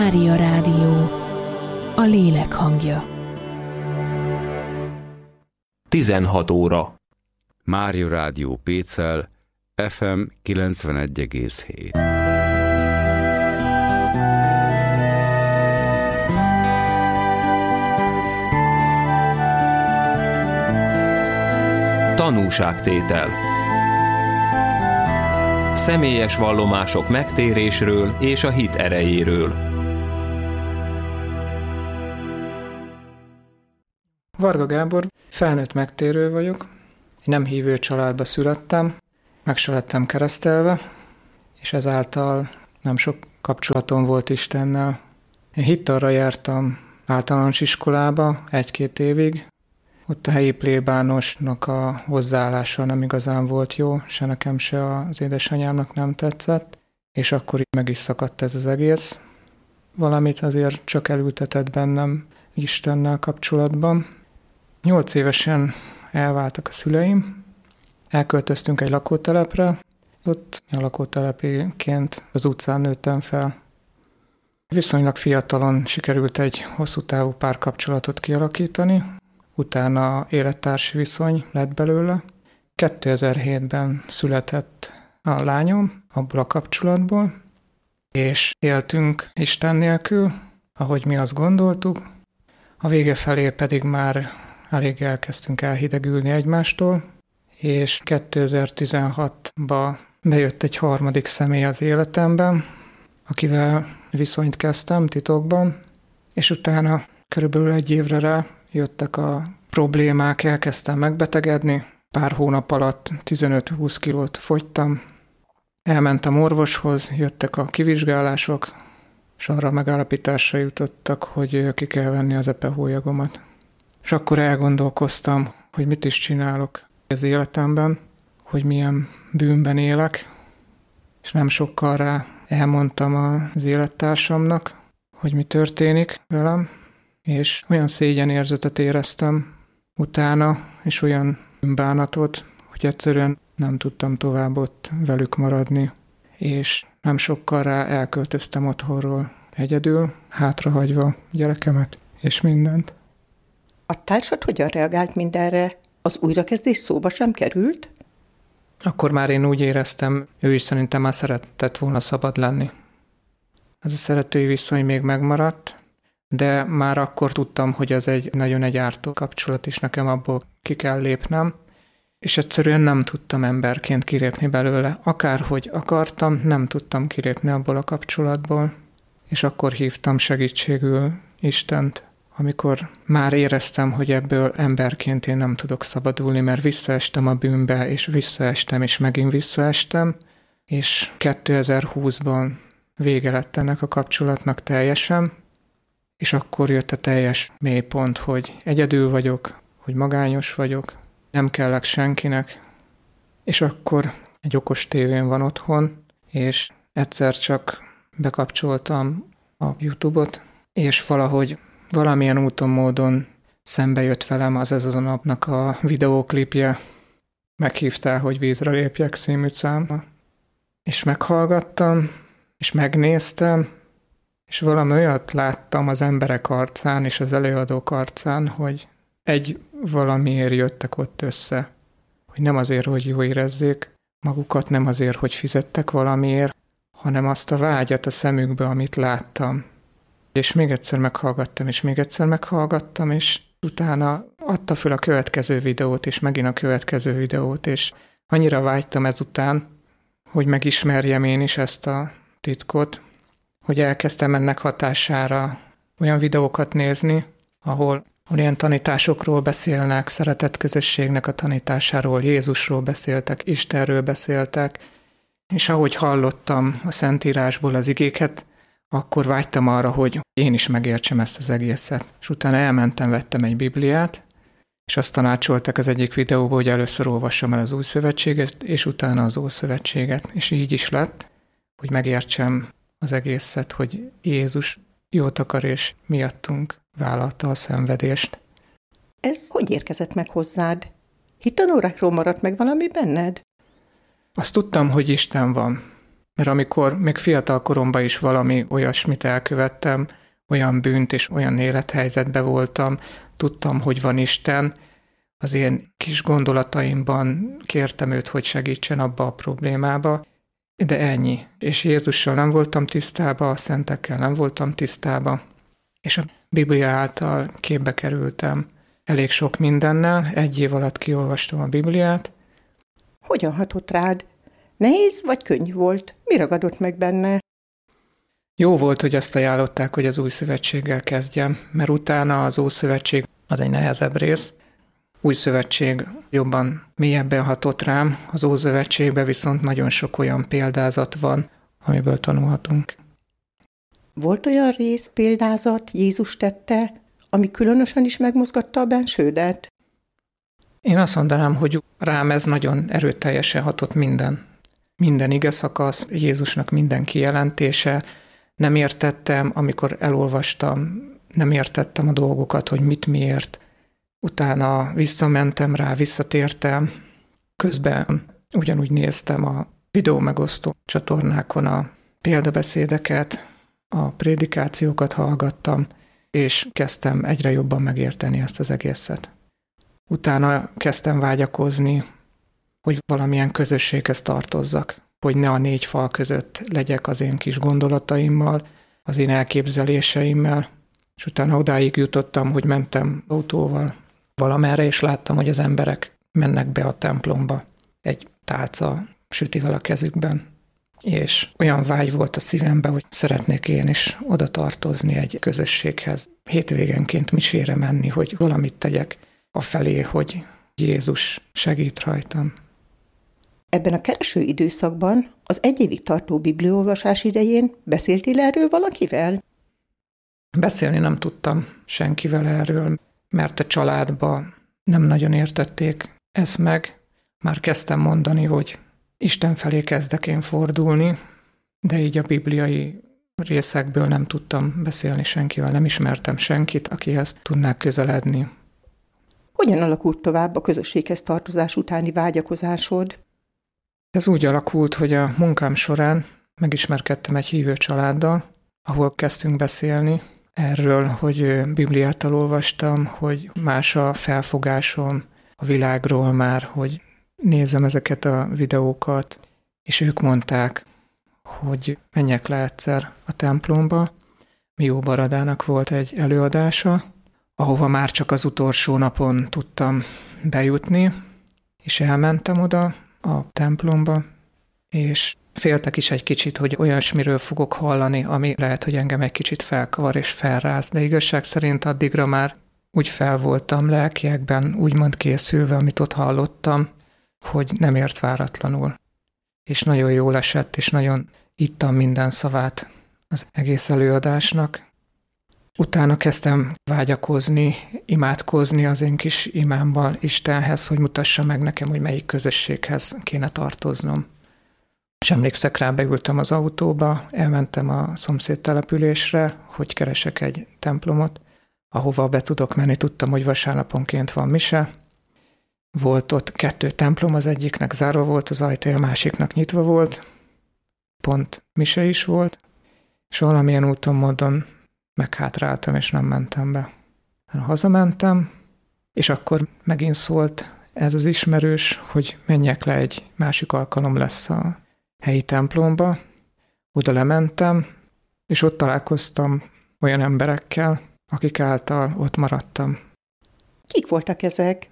Mária Rádió, a lélek hangja. 16 óra. Mária Rádió Pécel, FM 91,7. Tanúságtétel. Személyes vallomások megtérésről és a hit erejéről. Varga Gábor, felnőtt megtérő vagyok. Nem hívő családba születtem, meg se lettem keresztelve, és ezáltal nem sok kapcsolatom volt Istennel. Én hittarra jártam általános iskolába 1-2 évig. Ott a helyi plébánosnak a hozzáállása nem igazán volt jó, se nekem, se az édesanyámnak nem tetszett, és akkor így meg is szakadt ez az egész. Valamit azért csak elültetett bennem Istennel kapcsolatban. 8 évesen elváltak a szüleim, elköltöztünk egy lakótelepre, ott a lakótelepiként az utcán nőttem fel. Viszonylag fiatalon sikerült egy hosszú távú párkapcsolatot kialakítani, utána élettársi viszony lett belőle. 2007-ben született a lányom abból a kapcsolatból, és éltünk Isten nélkül, ahogy mi azt gondoltuk. A vége felé pedig már elég elkezdtünk elhidegülni egymástól, és 2016-ban bejött egy harmadik személy az életemben, akivel viszonyt kezdtem titokban, és utána körülbelül 1 évre rá jöttek a problémák, elkezdtem megbetegedni, pár hónap alatt 15-20 kilót fogytam, elmentem orvoshoz, jöttek a kivizsgálások, és arra megállapításra jutottak, hogy ki kell venni az epehólyagomat. És akkor elgondolkoztam, hogy mit is csinálok az életemben, hogy milyen bűnben élek, és nem sokkal rá elmondtam az élettársamnak, hogy mi történik velem, és olyan szégyenérzetet éreztem utána, és olyan bánatot, hogy egyszerűen nem tudtam tovább ott velük maradni, és nem sokkal rá elköltöztem otthonról egyedül, hátrahagyva gyerekemet és mindent. A társad hogyan reagált mindenre? Az újrakezdés szóba sem került? Akkor már én úgy éreztem, ő is szerintem már szeretett volna szabad lenni. Ez a szeretői viszony még megmaradt, de már akkor tudtam, hogy az egy nagyon ártó kapcsolat, és nekem abból ki kell lépnem, és egyszerűen nem tudtam emberként kilépni belőle. Akárhogy akartam, nem tudtam kilépni abból a kapcsolatból, és akkor hívtam segítségül Istent, amikor már éreztem, hogy ebből emberként én nem tudok szabadulni, mert visszaestem a bűnbe, és visszaestem, és megint visszaestem, és 2020-ban vége lett ennek a kapcsolatnak teljesen, és akkor jött a teljes mélypont, hogy egyedül vagyok, hogy magányos vagyok, nem kellek senkinek, és akkor egy okos tévén van otthon, és egyszer csak bekapcsoltam a YouTube-ot, és valahogy valamilyen úton, módon szembe jött velem az Ez a napnak a videóklipje. Meghívtál, hogy Vízre lépjek című számba. És meghallgattam, és megnéztem, és valami olyat láttam az emberek arcán és az előadók arcán, hogy valamiért jöttek ott össze. Hogy nem azért, hogy jó érezzék magukat, nem azért, hogy fizettek valamiért, hanem azt a vágyat a szemükbe, amit láttam. És még egyszer meghallgattam, és még egyszer meghallgattam, és utána adta föl a következő videót, és megint a következő videót, és annyira vágytam ezután, hogy megismerjem én is ezt a titkot, hogy elkezdtem ennek hatására olyan videókat nézni, ahol olyan tanításokról beszélnek, szeretett közösségnek a tanításáról, Jézusról beszéltek, Istenről beszéltek, és ahogy hallottam a Szentírásból az igéket, akkor vágytam arra, hogy én is megértsem ezt az egészet. És utána elmentem, vettem egy Bibliát, és azt tanácsoltak az egyik videóban, hogy először olvassam el az Új Szövetséget, és utána az Ószövetséget. És így is lett, hogy megértsem az egészet, hogy Jézus jót akar, és miattunk vállalta a szenvedést. Ez hogy érkezett meg hozzád? Hittanórákról maradt meg valami benned? Azt tudtam, hogy Isten van. Mert amikor még fiatal koromban is valami olyasmit elkövettem, olyan bűnt és olyan élethelyzetben voltam, tudtam, hogy van Isten, az én kis gondolataimban kértem őt, hogy segítsen abba a problémába, de ennyi. És Jézussal nem voltam tisztában, a szentekkel nem voltam tisztában, és a Biblia által képbe kerültem elég sok mindennel, 1 év alatt kiolvastam a Bibliát. Hogyan hatott rád? Nehéz vagy könnyű volt? Mi ragadott meg benne? Jó volt, hogy azt ajánlották, hogy az Új Szövetséggel kezdjem, mert utána az Ószövetség az egy nehezebb rész. Új Szövetség jobban, mélyebben hatott rám, az Ószövetségben viszont nagyon sok olyan példázat van, amiből tanulhatunk. Volt olyan rész, példázat, Jézus tette, ami különösen is megmozgatta a bensődet? Én azt mondanám, hogy rám ez nagyon erőteljesen hatott minden. Minden ige szakasz, Jézusnak minden kijelentése. Nem értettem, amikor elolvastam, nem értettem a dolgokat, hogy mit miért. Utána visszamentem rá, visszatértem. Közben ugyanúgy néztem a videó megosztó csatornákon a példabeszédeket, a prédikációkat hallgattam, és kezdtem egyre jobban megérteni ezt az egészet. Utána kezdtem vágyakozni, hogy valamilyen közösséghez tartozzak, hogy ne a 4 fal között legyek az én kis gondolataimmal, az én elképzeléseimmel, és utána odáig jutottam, hogy mentem autóval valamerre, és láttam, hogy az emberek mennek be a templomba egy tálca sütivel a kezükben, és olyan vágy volt a szívemben, hogy szeretnék én is oda tartozni egy közösséghez, hétvégenként misére menni, hogy valamit tegyek afelé, hogy Jézus segít rajtam. Ebben a kereső időszakban, az 1 évig tartó bibliaolvasás idején beszéltél erről valakivel? Beszélni nem tudtam senkivel erről, mert a családban nem nagyon értették ezt meg. Már kezdtem mondani, hogy Isten felé kezdek én fordulni, de így a bibliai részekből nem tudtam beszélni senkivel, nem ismertem senkit, akihez tudnák közeledni. Hogyan alakult tovább a közösséghez tartozás utáni vágyakozásod? Ez úgy alakult, hogy a munkám során megismerkedtem egy hívő családdal, ahol kezdtünk beszélni erről, hogy Bibliát elolvastam, hogy más a felfogásom a világról már, hogy nézem ezeket a videókat, és ők mondták, hogy menjek le egyszer a templomba. Mió Baradának volt egy előadása, ahova már csak az utolsó napon tudtam bejutni, és elmentem oda a templomba, és féltek is egy kicsit, hogy olyasmiről fogok hallani, ami lehet, hogy engem egy kicsit felkavar és felráz, de igazság szerint addigra már úgy fel voltam lelkiekben, úgymond készülve, amit ott hallottam, hogy nem ért váratlanul. És nagyon jól esett, és nagyon ittam minden szavát az egész előadásnak. Utána kezdtem vágyakozni, imádkozni az én kis imámmal Istenhez, hogy mutassa meg nekem, hogy melyik közösséghez kéne tartoznom. És emlékszek rá, beültem az autóba, elmentem a szomszéd településre, hogy keresek egy templomot, ahova be tudok menni. Tudtam, hogy vasárnaponként van mise. Volt ott 2 templom, az egyiknek zárva volt az ajtaja, a másiknak nyitva volt. Pont mise is volt, és valamilyen úton, módon meghátráltam, és nem mentem be. Hazamentem, és akkor megint szólt ez az ismerős, hogy menjek le, egy másik alkalom lesz a helyi templomba. Oda lementem, és ott találkoztam olyan emberekkel, akik által ott maradtam. Kik voltak ezek?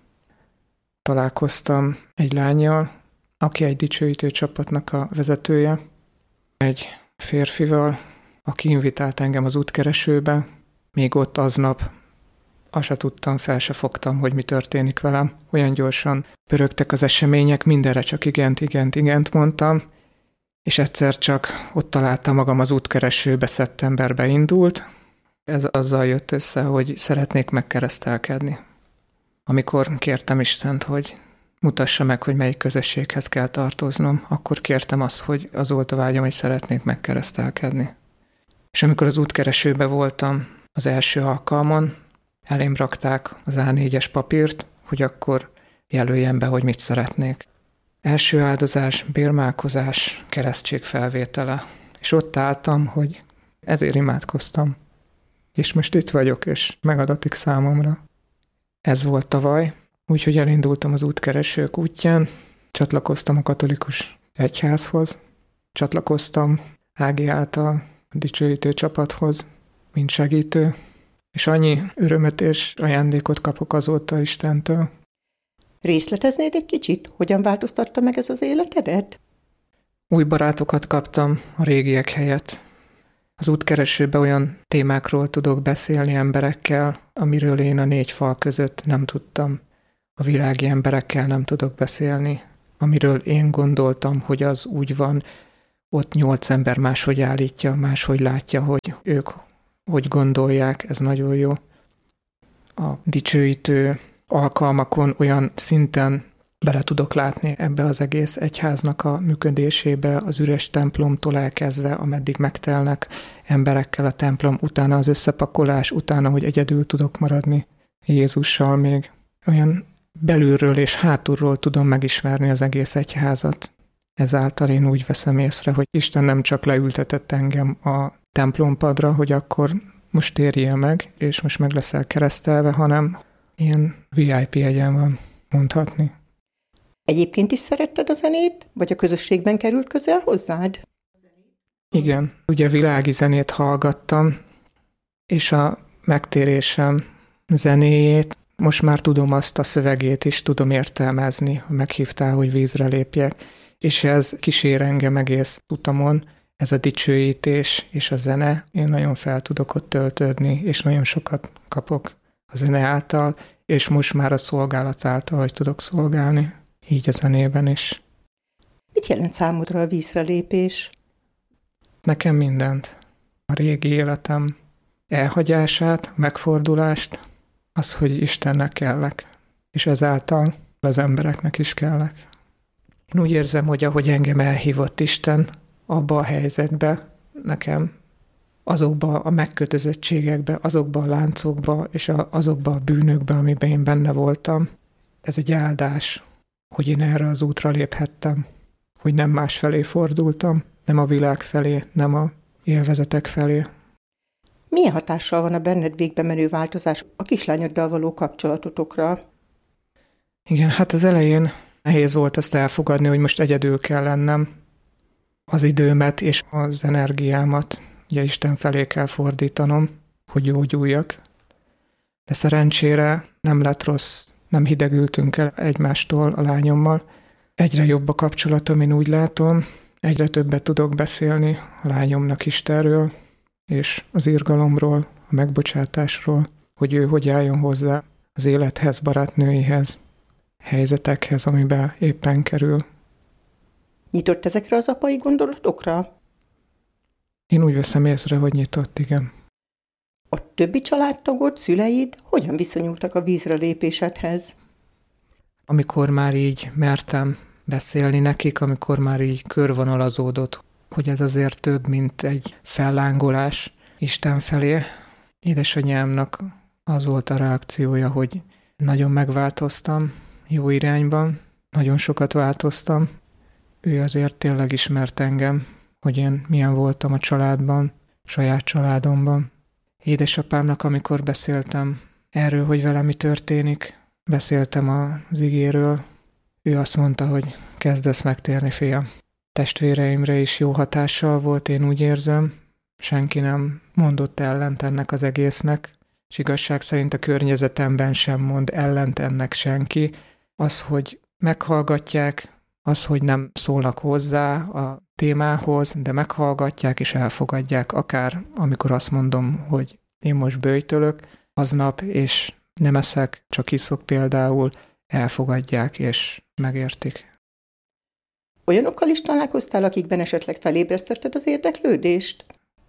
Találkoztam egy lánnyal, aki egy dicsőítő csapatnak a vezetője, egy férfival, aki invitált engem az útkeresőbe. Még ott aznap azt se tudtam, fel se fogtam, hogy mi történik velem. Olyan gyorsan pörögtek az események, mindenre csak igent mondtam, és egyszer csak ott találtam magam az útkeresőbe, szeptemberbe indult. Ez azzal jött össze, hogy szeretnék megkeresztelkedni. Amikor kértem Istent, hogy mutassa meg, hogy melyik közösséghez kell tartoznom, akkor kértem azt, hogy az volt a vágyam, hogy szeretnék megkeresztelkedni. És amikor az útkeresőbe voltam az első alkalmon, elém rakták az A4-es papírt, hogy akkor jelöljem be, hogy mit szeretnék. első áldozás, bérmálkozás, keresztség felvétele. És ott álltam, hogy ezért imádkoztam. És most itt vagyok, és megadatik számomra. Ez volt tavaly, úgyhogy elindultam az útkeresők útján, csatlakoztam a katolikus egyházhoz, csatlakoztam Ági által a dicsőítő csapathoz, mint segítő, és annyi örömöt és ajándékot kapok azóta Istentől. Részleteznéd egy kicsit, hogyan változtatta meg ez az életedet? Új barátokat kaptam a régiek helyett. Az útkeresőben olyan témákról tudok beszélni emberekkel, amiről én a 4 fal között nem tudtam. A világi emberekkel nem tudok beszélni. Amiről én gondoltam, hogy az úgy van, ott 8 ember máshogy állítja, máshogy látja, hogy ők hogy gondolják, ez nagyon jó. A dicsőítő alkalmakon olyan szinten bele tudok látni ebbe az egész egyháznak a működésébe, az üres templomtól elkezdve, ameddig megtelnek emberekkel a templom, utána az összepakolás, utána, hogy egyedül tudok maradni Jézussal még. Olyan belülről és hátulról tudom megismerni az egész egyházat. Ezáltal én úgy veszem észre, hogy Isten nem csak leültetett engem a templompadra, hogy akkor most térjél meg, és most meg leszel keresztelve, hanem ilyen VIP egyen van, mondhatni. Egyébként is szeretted a zenét, vagy a közösségben került közel hozzád? Igen, ugye világi zenét hallgattam, és a megtérésem zenéjét, most már tudom azt a szövegét is, tudom értelmezni, meghívtál, hogy vízre lépjek, és ez kísér engem egész utamon, ez a dicsőítés és a zene, én nagyon fel tudok ott töltődni, és nagyon sokat kapok a zene által, és most már a szolgálat által, hogy tudok szolgálni, így a zenében is. Mit jelent számodra a vízre lépés? Nekem mindent. A régi életem elhagyását, a megfordulást, az, hogy Istennek kellek, és ezáltal az embereknek is kellek. Én úgy érzem, hogy ahogy engem elhívott Isten abba a helyzetbe, nekem azokba a megkötözöttségekbe, azokba a láncokba és azokba a bűnökbe, amiben én benne voltam, ez egy áldás, hogy én erre az útra léphettem, hogy nem más felé fordultam, nem a világ felé, nem a élvezetek felé. Milyen hatással van a benned végbe menő változás a kislányoddal való kapcsolatotokra? Igen, hát az elején nehéz volt ezt elfogadni, hogy most egyedül kell lennem. Az időmet és az energiámat ugye Isten felé kell fordítanom, hogy gyógyuljak. De szerencsére nem lett rossz, nem hidegültünk el egymástól a lányommal. Egyre jobb a kapcsolatom, én úgy látom, egyre többet tudok beszélni a lányomnak Istenről, és az irgalomról, a megbocsátásról, hogy ő hogy álljon hozzá az élethez, barátnőihez, helyzetekhez, amiben éppen kerül. Nyitott ezekre az apai gondolatokra? Én úgy veszem észre, hogy nyitott, igen. A többi családtagod, szüleid hogyan viszonyultak a vízre lépésedhez? Amikor már így mertem beszélni nekik, amikor már így körvonalazódott, hogy ez azért több, mint egy fellángolás Isten felé. Édesanyámnak az volt a reakciója, hogy nagyon megváltoztam jó irányban, nagyon sokat változtam. Ő azért tényleg ismert engem, hogy én milyen voltam a családban, saját családomban. Édesapámnak, amikor beszéltem erről, hogy velem mi történik, beszéltem az igéről, ő azt mondta, hogy kezdesz megtérni, fiam. Testvéreimre is jó hatással volt, én úgy érzem. Senki nem mondott ellent ennek az egésznek, és igazság szerint a környezetemben sem mond ellent ennek senki. Az, hogy meghallgatják, az, hogy nem szólnak hozzá a témához, de meghallgatják és elfogadják, akár amikor azt mondom, hogy én most böjtölök aznap, és nem eszek, csak iszok például, elfogadják és megértik. Olyanokkal is találkoztál, akikben esetleg felébresztetted az érdeklődést?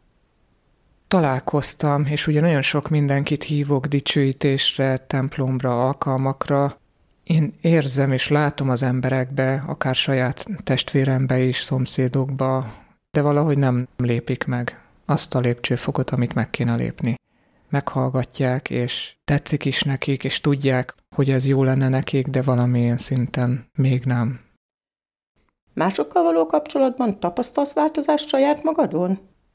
Találkoztam, és ugye nagyon sok mindenkit hívok dicsőítésre, templomra, alkalmakra. Én érzem és látom az emberekbe, akár saját testvérembe is, szomszédokba, de valahogy nem lépik meg azt a lépcsőfokot, amit meg kéne lépni. Meghallgatják, és tetszik is nekik, és tudják, hogy ez jó lenne nekik, de valamilyen szinten még nem. Másokkal való kapcsolatban tapasztalsz változást saját magadon?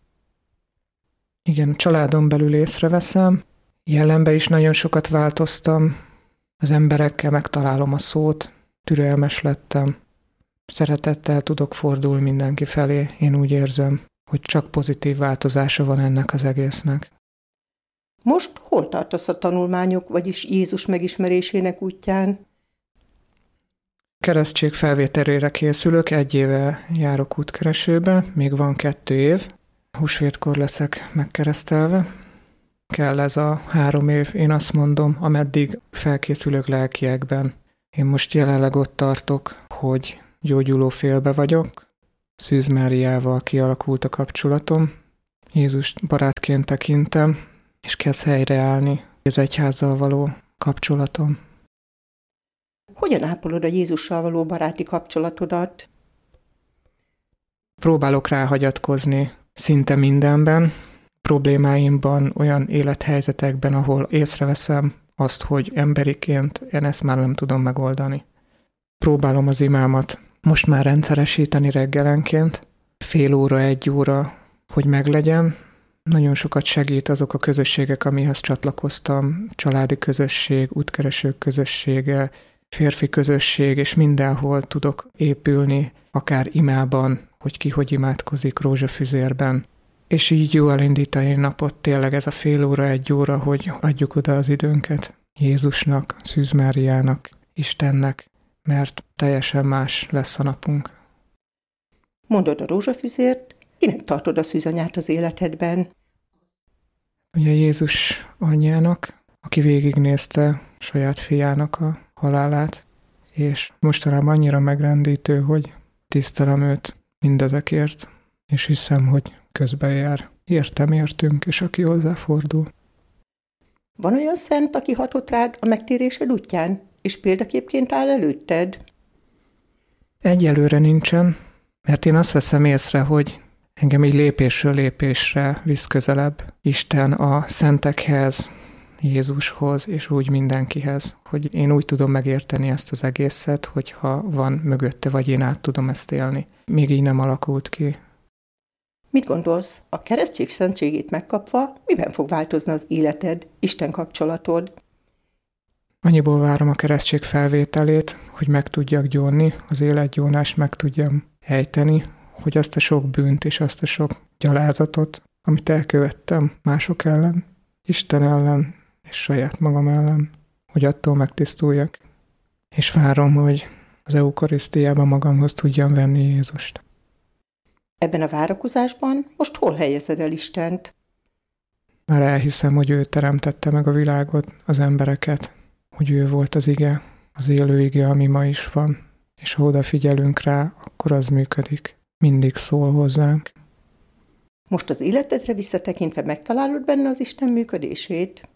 Igen, családon belül észreveszem. Jelenben is nagyon sokat változtam. Az emberekkel megtalálom a szót, türelmes lettem. Szeretettel tudok fordulni mindenki felé. Én úgy érzem, hogy csak pozitív változása van ennek az egésznek. Most hol tartasz a tanulmányok, vagyis Jézus megismerésének útján? Keresztség felvételére készülök, 1 éve járok útkeresőbe, még van 2 év. Húsvétkor leszek megkeresztelve. Kell ez a 3 év, én azt mondom, ameddig felkészülök lelkiekben. Én most jelenleg ott tartok, hogy gyógyulófélbe vagyok. Szűz Máriával kialakult a kapcsolatom. Jézust barátként tekintem, és kezd helyreállni az egyházzal való kapcsolatom. Hogyan ápolod a Jézussal való baráti kapcsolatodat? Próbálok ráhagyatkozni szinte mindenben, problémáimban, olyan élethelyzetekben, ahol észreveszem azt, hogy emberiként én ezt már nem tudom megoldani. Próbálom az imámat most már rendszeresíteni reggelenként, fél óra, 1 óra, hogy meglegyen. Nagyon sokat segít azok a közösségek, amihez csatlakoztam, családi közösség, útkeresők közössége, férfi közösség, és mindenhol tudok épülni, akár imában, hogy ki hogy imádkozik rózsafüzérben. És így jó elindítani a napot, tényleg ez a fél óra, 1 óra, hogy adjuk oda az időnket Jézusnak, Szűz Máriának, Istennek, mert teljesen más lesz a napunk. Mondod a rózsafüzért, kinek tartod a szűzanyát az életedben? Ugye Jézus anyjának, aki végignézte saját fiának a halálát, és mostanában annyira megrendítő, hogy tisztelem őt mindezekért, és hiszem, hogy közbejár. Értünk, és aki hozzáfordul. Van olyan szent, aki hatott rád a megtérésed útján, és példaképként áll előtted? Egyelőre nincsen, mert én azt veszem észre, hogy engem így lépésről lépésre visz közelebb Isten a szentekhez, Jézushoz, és úgy mindenkihez, hogy én úgy tudom megérteni ezt az egészet, hogyha van mögötte, vagy én át tudom ezt élni. Még így nem alakult ki. Mit gondolsz, a keresztség szentségét megkapva, miben fog változni az életed, Isten kapcsolatod? Annyiból várom a keresztség felvételét, hogy meg tudjak gyónni, az életgyónást meg tudjam ejteni, hogy azt a sok bűnt és azt a sok gyalázatot, amit elkövettem mások ellen, Isten ellen és saját magam ellen, hogy attól megtisztuljak. És várom, hogy az eukarisztiában magamhoz tudjam venni Jézust. Ebben a várakozásban most hol helyezed el Istent? Már elhiszem, hogy ő teremtette meg a világot, az embereket, hogy ő volt az ige, az élő ige, ami ma is van, és ha odafigyelünk rá, akkor az működik. Mindig szól hozzánk. Most az életedre visszatekintve megtalálod benne az Isten működését?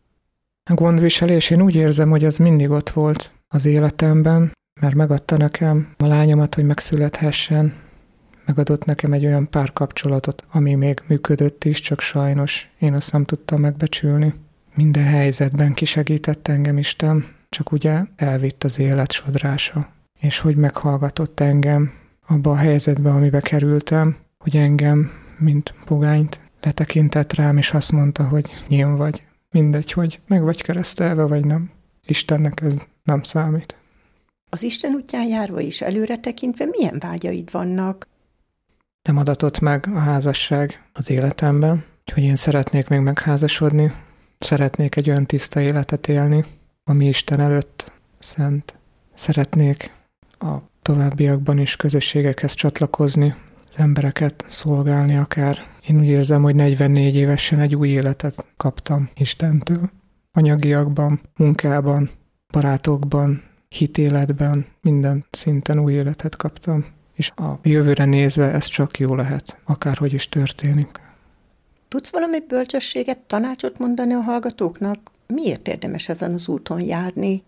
A gondviselés, én úgy érzem, hogy az mindig ott volt az életemben, mert megadta nekem a lányomat, hogy megszülethessen, megadott nekem egy olyan párkapcsolatot, ami még működött is, csak sajnos én azt nem tudtam megbecsülni. Minden helyzetben kisegített engem Isten, csak ugye elvitt az élet sodrása. És hogy meghallgatott engem abba a helyzetbe, amibe kerültem, hogy engem, mint pogányt letekintett rám, és azt mondta, hogy nyilván vagy. Mindegy, hogy meg vagy keresztelve, vagy nem. Istennek ez nem számít. Az Isten útján járva és előre tekintve milyen vágyaid vannak? Nem adatott meg a házasság az életemben, hogy én szeretnék még megházasodni, szeretnék egy olyan tiszta életet élni, ami Isten előtt szent. Szeretnék a továbbiakban is közösségekhez csatlakozni, az embereket szolgálni akár. Én úgy érzem, hogy 44 évesen egy új életet kaptam Istentől. Anyagiakban, munkában, barátokban, hitéletben, minden szinten új életet kaptam. És a jövőre nézve ez csak jó lehet, akárhogy is történik. Tudsz valami bölcsességet, tanácsot mondani a hallgatóknak? Miért érdemes ezen az úton járni?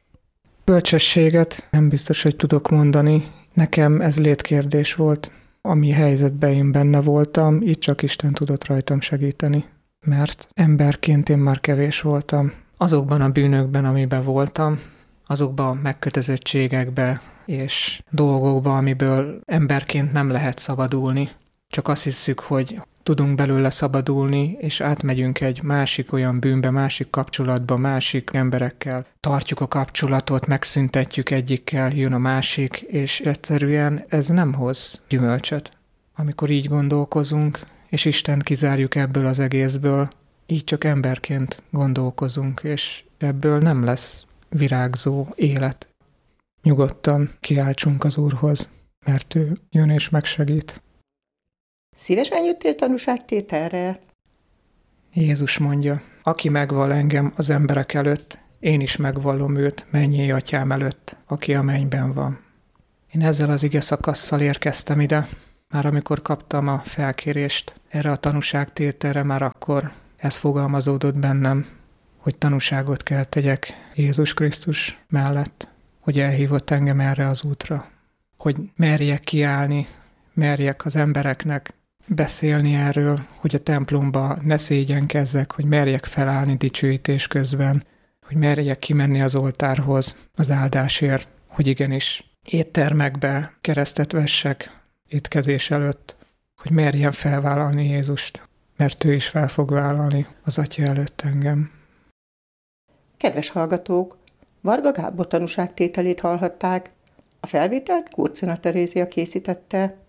Bölcsességet nem biztos, hogy tudok mondani. Nekem ez létkérdés volt, ami helyzetben én benne voltam, itt csak Isten tudott rajtam segíteni. Mert emberként én már kevés voltam. Azokban a bűnökben, amiben voltam, azokba a megkötözöttségekbe és dolgokba, amiből emberként nem lehet szabadulni. Csak azt hiszük, hogy tudunk belőle szabadulni, és átmegyünk egy másik olyan bűnbe, másik kapcsolatba, másik emberekkel. Tartjuk a kapcsolatot, megszüntetjük egyikkel, jön a másik, és egyszerűen ez nem hoz gyümölcsöt. Amikor így gondolkozunk, és Istent kizárjuk ebből az egészből, így csak emberként gondolkozunk, és ebből nem lesz virágzó élet. Nyugodtan kiáltsunk az Úrhoz, mert ő jön és megsegít. Szívesen jöttél tanúságtételre? Jézus mondja, aki megval engem az emberek előtt, én is megvallom őt mennyei atyám előtt, aki a mennyben van. Én ezzel az ige szakasszal érkeztem ide, már amikor kaptam a felkérést erre a tanúságtételre, már akkor ez fogalmazódott bennem, hogy tanúságot kell tegyek Jézus Krisztus mellett, hogy elhívott engem erre az útra, hogy merjek kiállni, merjek az embereknek beszélni erről, hogy a templomba ne szégyenkezzek, hogy merjek felállni dicsőítés közben, hogy merjek kimenni az oltárhoz az áldásért, hogy igenis éttermekbe keresztet vessek étkezés előtt, hogy merjem felvállalni Jézust, mert ő is fel fog vállalni az Atya előtt engem. Kedves hallgatók, Varga Gábor tanúságtételét hallhatták. A felvételt Kurcina Terézia készítette.